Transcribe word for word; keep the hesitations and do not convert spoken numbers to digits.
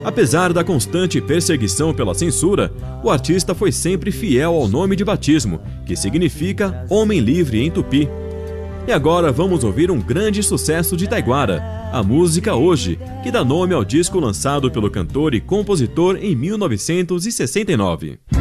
Apesar da constante perseguição pela censura, o artista foi sempre fiel ao nome de batismo, que significa Homem Livre em tupi. E agora vamos ouvir um grande sucesso de Taiguara, a música Hoje, que dá nome ao disco lançado pelo cantor e compositor em mil novecentos e sessenta e nove.